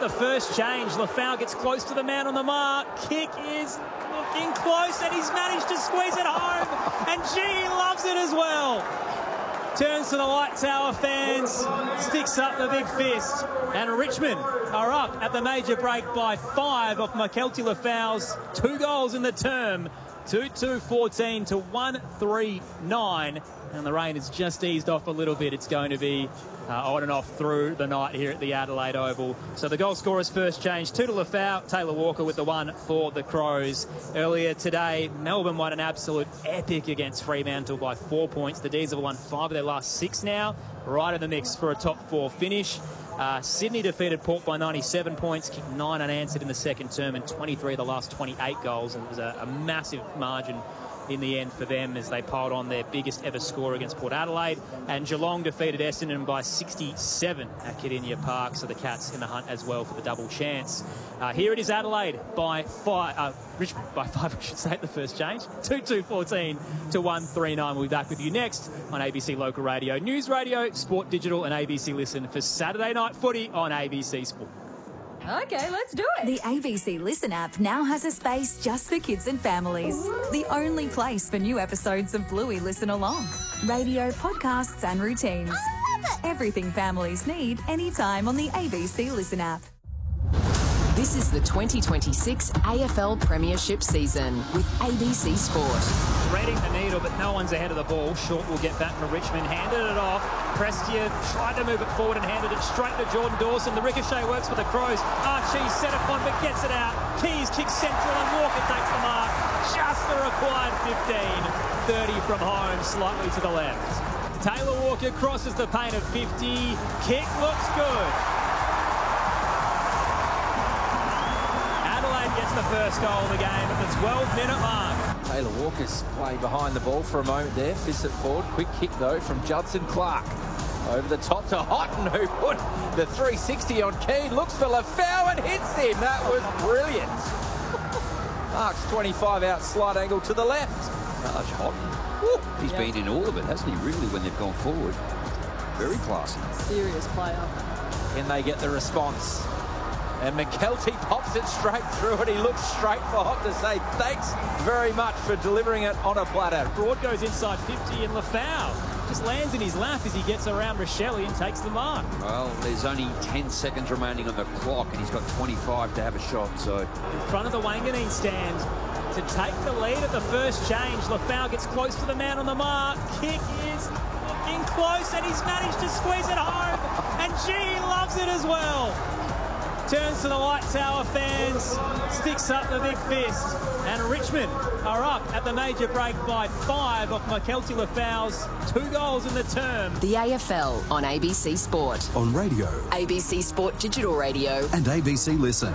the first change. Lafau gets close to the man on the mark. Kick is looking close, and he's managed to squeeze it home. And G loves it as well. Turns to the Light Tower fans, sticks up the big fist. And Richmond are up at the major break by 5 off Mykelti Lafau's 2 goals in the term. 2-2-14 to 1-3-9. And the rain has just eased off a little bit. It's going to be on and off through the night here at the Adelaide Oval. So the goal scorer's first change, 2 to Lafau, Taylor Walker with the 1 for the Crows. Earlier today, Melbourne won an absolute epic against Fremantle by 4 points. The D's have won 5 of their last 6 now, right in the mix for a top 4 finish. Sydney defeated Port by 97 points, kicked 9 unanswered in the second term and 23 of the last 28 goals. And it was a massive margin in the end for them as they piled on their biggest ever score against Port Adelaide. And Geelong defeated Essendon by 67 at Kardinia Park, so the Cats in the hunt as well for the double chance. Here it is Adelaide by 5, Richmond by 5 I should say at the first change, 2-2-14 to 1-3-9. We'll be back with you next on ABC Local Radio, News Radio, Sport Digital and ABC Listen for Saturday Night Footy on ABC Sport. Okay, let's do it. The ABC Listen app now has a space just for kids and families. The only place for new episodes of Bluey Listen Along. Radio, podcasts and routines. Everything families need anytime on the ABC Listen app. This is the 2026 AFL Premiership season with ABC Sport. Threading the needle, but no one's ahead of the ball. Short will get back for Richmond. Handed it off. Prestia tried to move it forward and handed it straight to Jordan Dawson. The ricochet works for the Crows. Archie set upon but gets it out. Keys kicks central and Walker takes the mark. Just the required 15. 30 from home, slightly to the left. Taylor Walker crosses the paint of 50. Kick looks good. Gets the first goal of the game at the 12-minute mark. Taylor Walker's playing behind the ball for a moment there. Fists it forward. Quick kick, though, from Judson Clark. Over the top to Houghton, who put the 360 on Keane. Looks for Lafau and hits him. That was brilliant. Marks 25 out, slight angle to the left. Raj Houghton. He's been in all of it, hasn't he, really, when they've gone forward? Very classy. Serious player. Can they get the response? And Mykelti pops it straight through and he looks straight for Houghton to say thanks very much for delivering it on a platter. Broad goes inside 50 and Lafau just lands in his lap as he gets around Rochelle and takes the mark. Well, there's only 10 seconds remaining on the clock and he's got 25 to have a shot. So in front of the Wanganeen stand to take the lead at the first change. Lafau gets close to the man on the mark. Kick is looking close and he's managed to squeeze it home. And G loves it as well. Turns to the Light Tower fans, sticks up the big fist, and Richmond are up at the major break by 5 off Mykelti Lafau's 2 goals in the term. The AFL on ABC Sport. On radio. ABC Sport Digital Radio. And ABC Listen.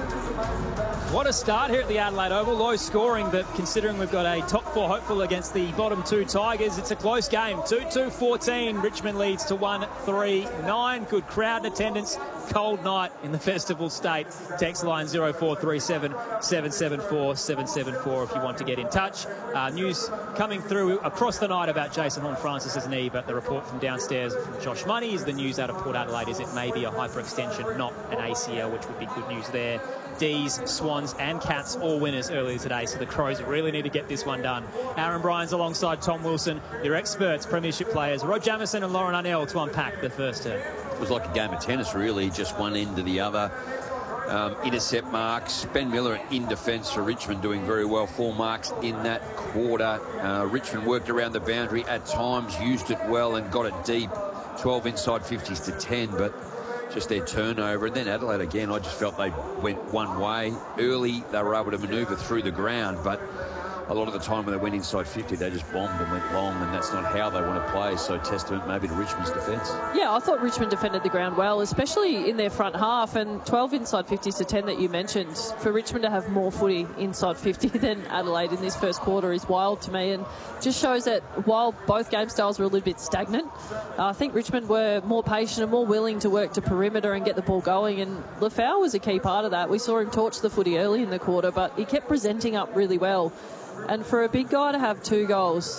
What a start here at the Adelaide Oval. Low scoring, but considering we've got a top 4 hopeful against the bottom 2 Tigers, it's a close game. 2-2-14. Richmond leads to 1-3-9. Good crowd in attendance. Cold night in the festival state. Text line 0437 774 774 if you want to get in touch. News coming through across the night about Jason Horne-Francis's knee, but the report from downstairs from Josh Money is the news out of Port Adelaide is it may be a hyperextension, not an ACL, which would be good news there. D's, Swans and Cats all winners earlier today, so the Crows really need to get this one done. Aaron Bryans alongside Tom Wilson, your experts, premiership players, Rod Jamieson and Lauren Arnell to unpack the first term. it was like a game of tennis, really, just one end to the other. Intercept marks. Ben Miller in defence for Richmond doing very well. 4 marks in that quarter. Richmond worked around the boundary at times, used it well and got it deep. 12 inside 50s to 10, but just their turnover. And then Adelaide again, I just felt they went one way. Early, they were able to manoeuvre through the ground, but a lot of the time when they went inside 50, they just bombed and went long, and that's not how they want to play. So testament maybe to Richmond's defence. Yeah, I thought Richmond defended the ground well, especially in their front half. And 12 inside 50s to 10 that you mentioned, for Richmond to have more footy inside 50 than Adelaide in this first quarter is wild to me, and just shows that while both game styles were a little bit stagnant, I think Richmond were more patient and more willing to work to perimeter and get the ball going, and Lafau was a key part of that. We saw him torch the footy early in the quarter, but he kept presenting up really well. And for a big guy to have 2 goals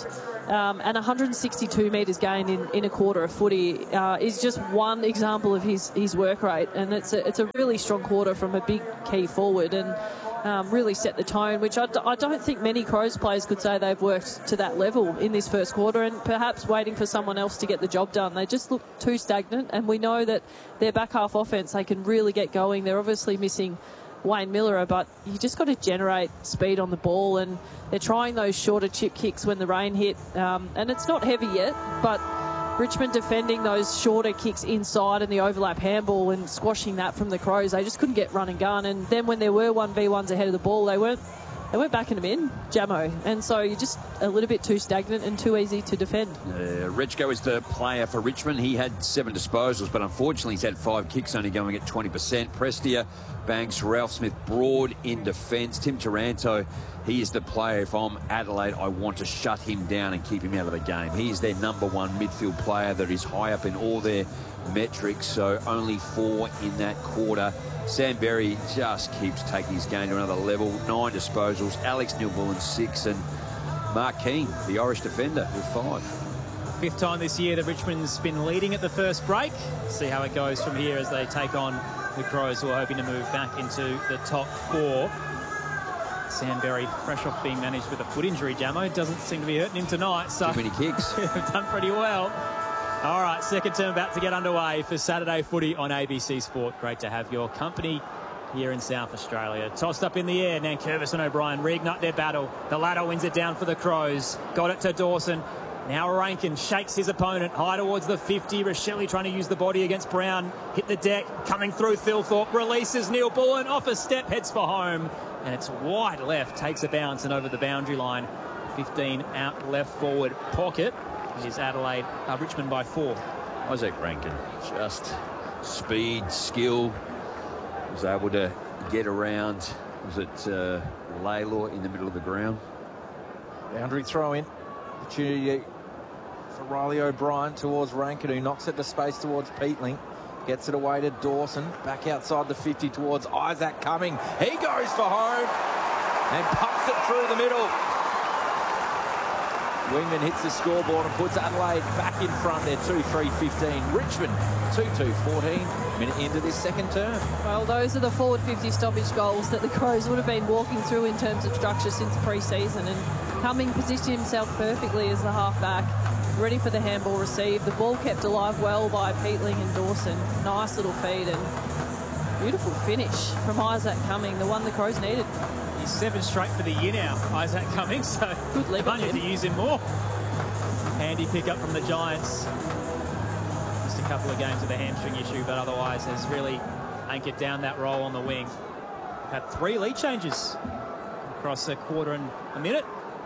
and 162 metres gained in a quarter of footy is just one example of his work rate, and it's a really strong quarter from a big key forward, and really set the tone, which I don't think many Crows players could say they've worked to that level in this first quarter, and perhaps waiting for someone else to get the job done. They just look too stagnant, and we know that their back half offence, they can really get going. They're obviously missing Wayne Miller, but you just got to generate speed on the ball, and they're trying those shorter chip kicks when the rain hit, and it's not heavy yet, but Richmond defending those shorter kicks inside and the overlap handball and squashing that from the Crows. They just couldn't get run and gun, and then when there were 1v1s ahead of the ball, they weren't backing them in, Jamo, and so you're just a little bit too stagnant and too easy to defend. Rechko is the player for Richmond. He had 7 disposals, but unfortunately he's had 5 kicks, only going at 20%. Prestia, Banks, Ralph Smith, Broad in defence. Tim Taranto, he is the player. If I'm Adelaide, I want to shut him down and keep him out of the game. He is their number 1 midfield player that is high up in all their metrics, so only 4 in that quarter. Sam Berry just keeps taking his game to another level. 9 disposals. Alex Neal-Bullen 6, and Mark Keane, the Irish defender, with 5. 5th time this year that Richmond's been leading at the first break. See how it goes from here as they take on the Crows, who are hoping to move back into the top 4. Sam Berry, fresh off being managed with a foot injury, Jamo. Doesn't seem to be hurting him tonight. So too many kicks. They've done pretty well. All right, second term about to get underway for Saturday footy on ABC Sport. Great to have your company here in South Australia. Tossed up in the air, Nankervis and O'Brien reignite their battle. The ladder wins it down for the Crows. Got it to Dawson. Now Rankin shakes his opponent high towards the 50. Rochelle trying to use the body against Brown. Hit the deck, coming through Thilthorpe. Releases Neal-Bullen, off a step, heads for home. And it's wide left, takes a bounce and over the boundary line. 15 out left forward pocket. Is Richmond by 4. Isaac Rankin, just speed, skill, was able to get around. Was it Laylaw in the middle of the ground? Boundary throw in. Opportunity for Riley O'Brien towards Rankin, who knocks it to space towards Peatling. Gets it away to Dawson. Back outside the 50 towards Isaac Cumming. He goes for home and pumps it through the middle. Wingman hits the scoreboard and puts Adelaide back in front there, 2-3-15. Richmond, 2-2-14, minute into this second term. Well, those are the forward 50 stoppage goals that the Crows would have been walking through in terms of structure since pre-season, and Cumming positioned himself perfectly as the half-back, ready for the handball receive. The ball kept alive well by Peatling and Dawson. Nice little feed and beautiful finish from Isaac Cumming, the one the Crows needed. He's 7 straight for the year now, Isaac Cumming, so good leg might need to use him more. Handy pick up from the Giants. Just a couple of games with a hamstring issue, but otherwise has really anchored down that role on the wing. Had 3 lead changes across a quarter and a minute.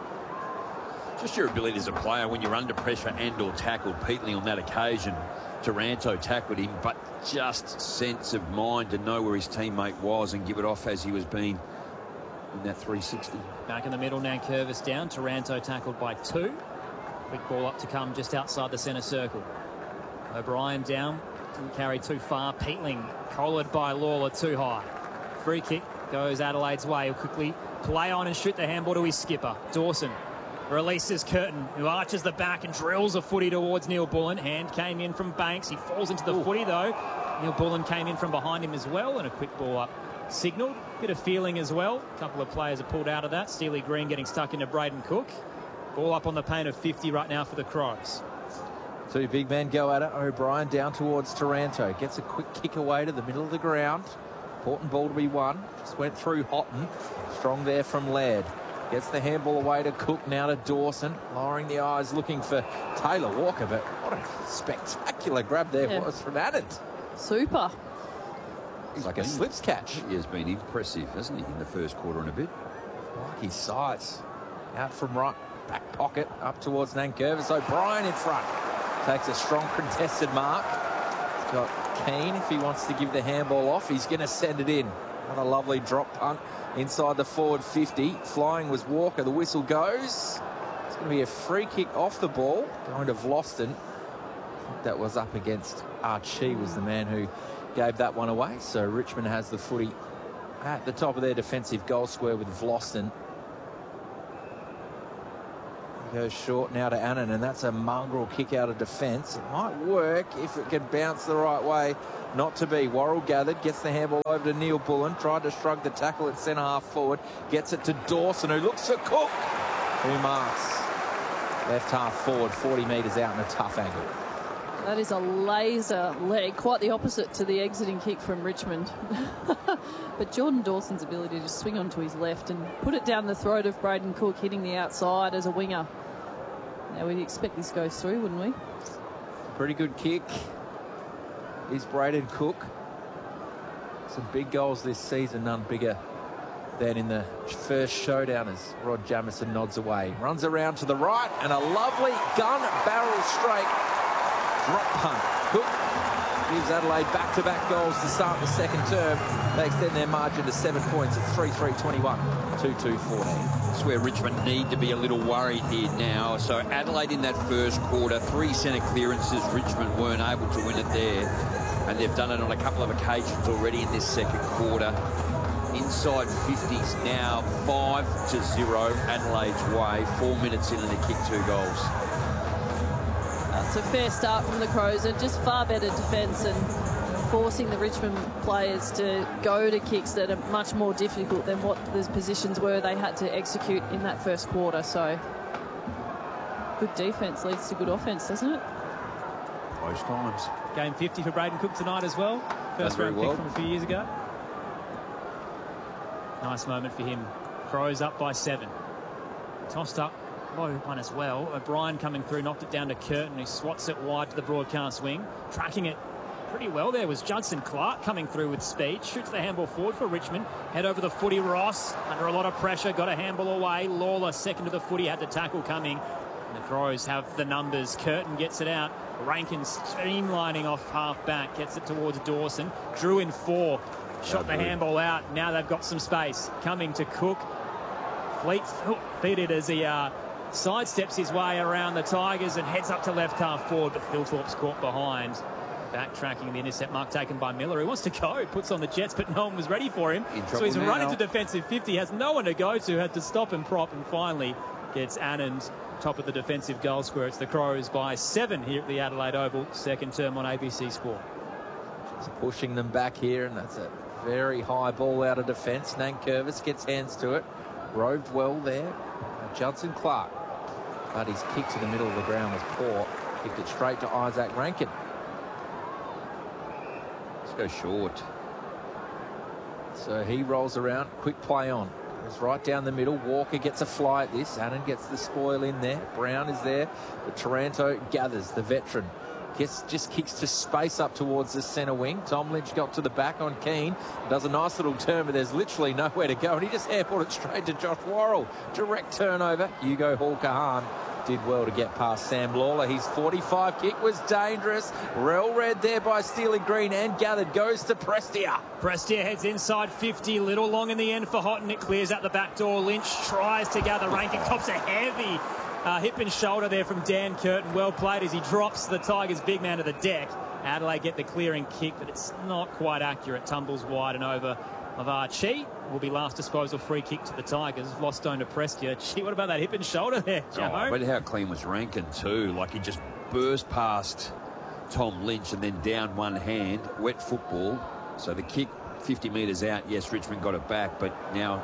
Just your ability as a player when you're under pressure and or tackled. Peatling on that occasion, Taranto tackled him, but just sense of mind to know where his teammate was and give it off as he was being in that 360. Back in the middle, Nankervis down. Taranto tackled by 2. Quick ball up to come just outside the centre circle. O'Brien down, didn't carry too far. Peatling collared by Lawler too high. Free kick goes Adelaide's way. He'll quickly play on and shoot the handball to his skipper. Dawson releases Curtin, who arches the back and drills a footy towards Neal-Bullen. Hand came in from Banks. He falls into the footy though. Neal-Bullen came in from behind him as well, and a quick ball up signalled. Bit of feeling as well. A couple of players are pulled out of that. Steely Green getting stuck into Braden Cook. Ball up on the paint of 50 right now for the Crows. 2 big men go at it. O'Brien down towards Taranto. Gets a quick kick away to the middle of the ground. Important ball to be won. Just went through Houghton. Strong there from Laird. Gets the handball away to Cook, now to Dawson. Lowering the eyes, looking for Taylor Walker. But what a spectacular grab there was from Adams. Super. It's like a slips catch. He has been impressive, hasn't he, in the first quarter and a bit. Like his size. Out from right, back pocket, up towards Nankervis. O'Brien in front. Takes a strong contested mark. He's got Keane if he wants to give the handball off. He's going to send it in. Another lovely drop punt inside the forward 50. Flying was Walker. The whistle goes. It's going to be a free kick off the ball. Going to Vlosten. I think that was up against Archie, was the man who gave that one away. So Richmond has the footy at the top of their defensive goal square with Vlosten. Goes short now to Annan, and that's a mongrel kick out of defence. It might work if it can bounce the right way. Not to be. Worrell gathered, gets the handball over to Neil Bullen, tried to shrug the tackle at centre half forward, gets it to Dawson, who looks for Cook, who marks left half forward, 40 metres out in a tough angle. That is a laser leg, quite the opposite to the exiting kick from Richmond. But Jordan Dawson's ability to swing onto his left and put it down the throat of Braden Cook, hitting the outside as a winger. Now we'd expect this goes through, wouldn't we? Pretty good kick is Braden Cook. Some big goals this season, none bigger than in the first showdown as Rod Jamieson nods away. Runs around to the right and a lovely gun barrel straight drop punt. Cook gives Adelaide back-to-back goals to start the second term. They extend their margin to 7 points at 3-3-21, 2-2-14. That's where Richmond need to be a little worried here now. So Adelaide in that first quarter, 3 centre clearances. Richmond weren't able to win it there. And they've done it on a couple of occasions already in this second quarter. Inside 50s now, 5-0 Adelaide's way. 4 minutes in and they kick 2 goals. It's a fair start from the Crows, and just far better defence and forcing the Richmond players to go to kicks that are much more difficult than what the positions were they had to execute in that first quarter. So good defence leads to good offence, doesn't it? Most times. Game 50 for Braden Cook tonight as well. First round pick from a few years ago. Nice moment for him. Crows up by 7. Tossed up. Low one as well. O'Brien coming through, knocked it down to Curtin, who swats it wide to the broadcast wing. Tracking it pretty well there was Judson Clark coming through with speed. Shoots the handball forward for Richmond. Head over the footy. Ross under a lot of pressure, got a handball away. Lawler second to the footy, had the tackle coming. And the Crows have the numbers. Curtin gets it out. Rankin streamlining off half back, gets it towards Dawson. Drew in 4. Shot the handball out. Now they've got some space. Coming to Cook. Fleet-footed as he sidesteps his way around the Tigers and heads up to left half forward, but Thilthorpe's caught behind. Backtracking the intercept mark taken by Miller, who wants to go, puts on the Jets, but no one was ready for him. So he's running to defensive 50, has no one to go to, had to stop and prop, and finally gets Anand top of the defensive goal square. It's the Crows by 7 here at the Adelaide Oval, second term on ABC Sport. Just pushing them back here, and that's a very high ball out of defence. Nankervis gets hands to it. Roved well there. Judson Clark. But his kick to the middle of the ground was poor. Kicked it straight to Isaac Rankin. Let's go short. So he rolls around. Quick play on. It's right down the middle. Walker gets a fly at this. Annan gets the spoil in there. Brown is there. But Taranto gathers, the veteran. Just kicks to space up towards the centre wing. Tom Lynch got to the back on Keane. Does a nice little turn, but there's literally nowhere to go. And he just airballed it straight to Josh Worrell. Direct turnover. Hugo Hall-Kahan did well to get past Sam Lawler. His 45 kick was dangerous. Well read there by Steely Green and gathered. Goes to Prestia. Prestia heads inside 50. Little long in the end for Houghton. It clears out the back door. Lynch tries to gather. Rankin cops a heavy hip and shoulder there from Dan Curtin. Well played as he drops the Tigers' big man to the deck. Adelaide get the clearing kick, but it's not quite accurate. Tumbles wide and over of Archie. Will be last disposal free kick to the Tigers. Lost on to Prestia. Gee, what about that hip and shoulder there, Joe? Oh, but how clean was Rankin too? Like he just burst past Tom Lynch and then down one hand. Wet football. So the kick 50 metres out. Yes, Richmond got it back, but now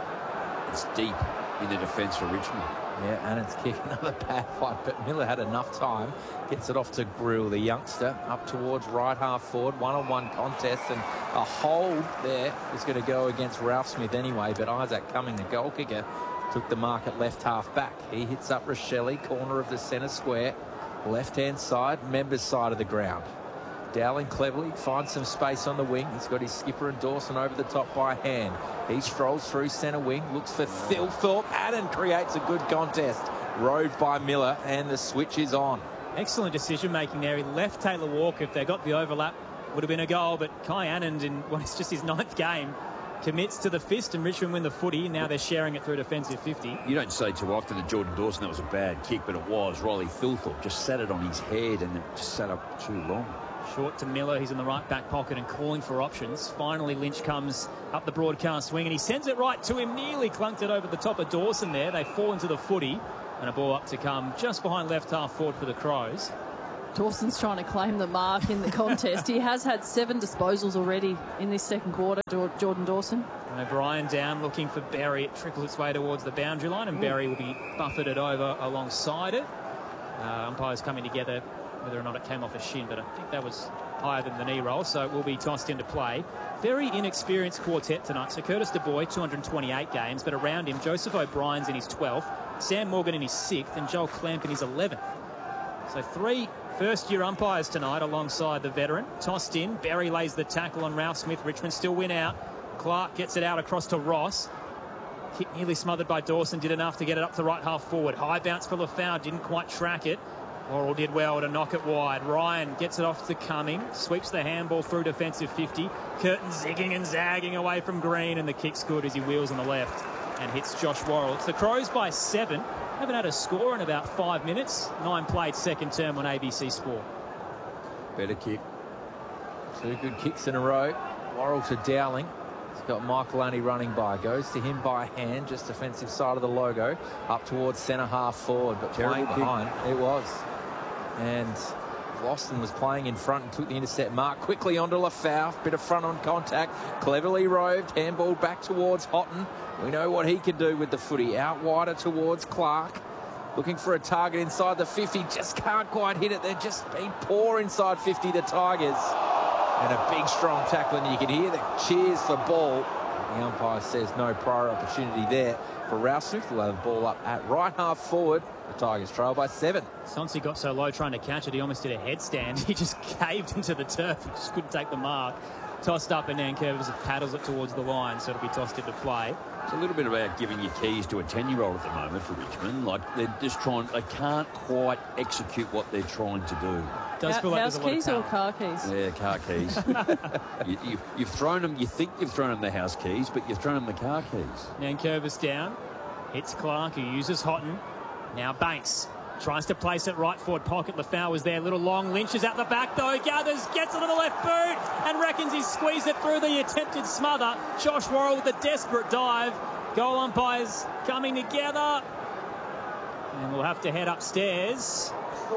it's deep in the defence for Richmond. Yeah, and it's kick another bad fight, but Miller had enough time. Gets it off to Grill, the youngster, up towards right half forward. One-on-one contest, and a hold there is going to go against Ralph Smith anyway, but Isaac Cumming, the goal kicker, took the mark at left half back. He hits up Rochelle, corner of the centre square, left-hand side, members side of the ground. Dowling cleverly finds some space on the wing. He's got his skipper and Dawson over the top by hand. He strolls through centre wing, looks for Thilthorpe. Adam creates a good contest. Roved by Miller, and the switch is on. Excellent decision making there. He left Taylor Walker. If they got the overlap, would have been a goal. But Kai Anand, in what is just his 9th game, commits to the fist, and Richmond win the footy. Now they're sharing it through defensive 50. You don't say too often to Jordan Dawson that was a bad kick, but it was. Riley Thilthorpe just sat it on his head and it just sat up too long. Short to Miller. He's in the right back pocket and calling for options. Finally, Lynch comes up the broadcast wing and he sends it right to him. Nearly clunked it over the top of Dawson there. They fall into the footy. And a ball up to come just behind left half forward for the Crows. Dawson's trying to claim the mark in the contest. He has had 7 disposals already in this second quarter, Jordan Dawson. And O'Brien down looking for Berry. It trickles its way towards the boundary line, and Berry will be buffeted over alongside it. Umpires coming together, whether or not it came off a shin, but I think that was higher than the knee roll, so it will be tossed into play. Very inexperienced quartet tonight. So Curtis Du Bois, 228 games, but around him, Joseph O'Brien's in his 12th, Sam Morgan in his 6th, and Joel Clamp in his 11th. So 3 first-year umpires tonight alongside the veteran. Tossed in. Berry lays the tackle on Ralph Smith. Richmond still win out. Clark gets it out across to Ross. Kick nearly smothered by Dawson. Did enough to get it up to right half forward. High bounce for Lafau. Didn't quite track it. Worrell did well to knock it wide. Ryan gets it off to Cumming. Sweeps the handball through defensive 50. Curtin zigging and zagging away from Green. And the kick's good as he wheels on the left and hits Josh Worrell. It's the Crows by 7. Haven't had a score in about 5 minutes. 9 played second term on ABC Sport. Better kick. 2 good kicks in a row. Worrell to Dowling. He's got Michael Annie running by. Goes to him by hand, just defensive side of the logo. Up towards centre half forward, but playing behind. It was. And Loston was playing in front and took the intercept mark. Quickly onto Lafau. Bit of front on contact. Cleverly roved. Handball back towards Houghton. We know what he can do with the footy. Out wider towards Clark. Looking for a target inside the 50. Just can't quite hit it. They're just being poor inside 50, the Tigers. And a big, strong tackle. And you can hear the cheers for ball. The umpire says no prior opportunity there for Ralph Smith. Will have the ball up at right half forward. The Tigers trail by 7. Sonsi got so low trying to catch it, he almost did a headstand. He just caved into the turf. He just couldn't take the mark. Tossed up, and Nankervis paddles it towards the line, so it'll be tossed into play. It's a little bit about giving your keys to a 10-year-old at the moment for Richmond. Like, they're just trying, they can't quite execute what they're trying to do. Does feel like house keys or car keys? Yeah, car keys. You've thrown them, you think you've thrown them the house keys, but you've thrown them the car keys. Nankervis down. Hits Clark, who uses Houghton. Now Banks tries to place it right forward pocket. Lafau was there. Little long. Lynch is out the back, though. Gathers, gets it to the left boot, and reckons he's squeezed it through the attempted smother. Josh Worrell with a desperate dive. Goal umpires coming together. And we'll have to head upstairs.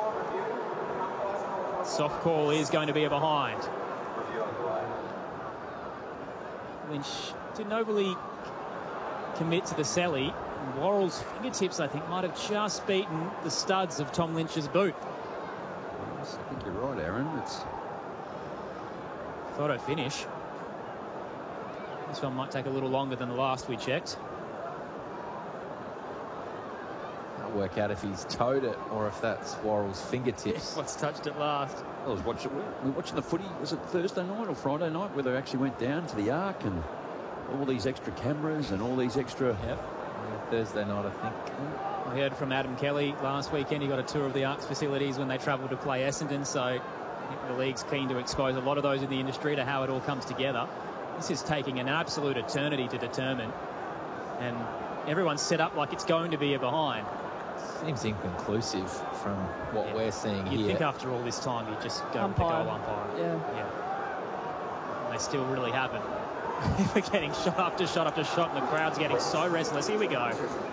Soft call is going to be a behind. Lynch didn't overly commit to the celly. Worrell's fingertips, I think, might have just beaten the studs of Tom Lynch's boot. I think you're right, Aaron. Thought I'd finish. This one might take a little longer than the last we checked. Can't work out if he's toed it or if that's Worrell's fingertips. What's touched it last? I was watching, we were watching the footy, was it Thursday night or Friday night, where they actually went down to the Arc and all these extra cameras and all these extra... Yep. Thursday night, I think. I heard from Adam Kelly last weekend. He got a tour of the Arcs facilities when they travelled to play Essendon, so I think the league's keen to expose a lot of those in the industry to how it all comes together. This is taking an absolute eternity to determine, and everyone's set up like it's going to be a behind. Seems inconclusive from what we're seeing here. You'd think after all this time you'd just go with the goal umpire. Yeah. And they still really haven't. We're getting shot after shot after shot, and the crowd's getting so restless. Here we go.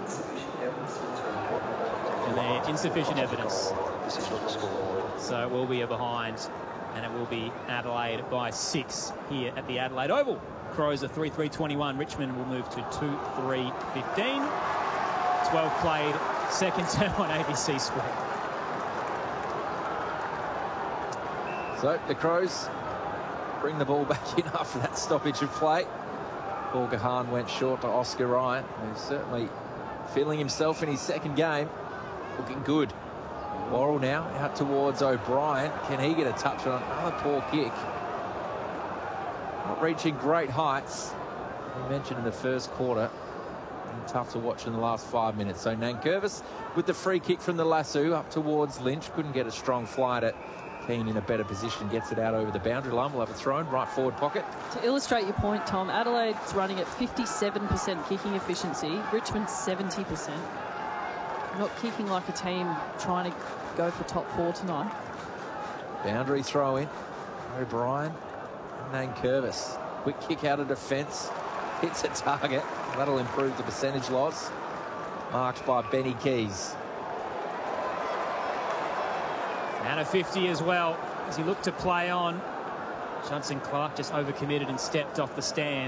And they're insufficient evidence. So it will be a behind, and it will be Adelaide by 6 here at the Adelaide Oval. Crows are 3-3-21. Richmond will move to 2-3-15. 12 played, second term on ABC Sport. So the Crows bring the ball back in after that stoppage of play. Paul Gahan went short to Oscar Ryan, who's certainly feeling himself in his second game. Looking good. Worrell now out towards O'Brien. Can he get a touch on another poor kick? Not reaching great heights. We mentioned in the first quarter. And tough to watch in the last 5 minutes. So Nankervis with the free kick from the lasso up towards Lynch. Couldn't get a strong flight at Keane in a better position, gets it out over the boundary line. We'll have it thrown right forward pocket. To illustrate your point, Tom, Adelaide's running at 57% kicking efficiency, Richmond's 70%. Not kicking like a team trying to go for top 4 tonight. Boundary throw in. O'Brien and Nankervis. Quick kick out of defence. Hits a target. That'll improve the percentage loss. Marked by Benny Keys. And a 50 as well as he looked to play on. Judson Clark just overcommitted and stepped off the stand.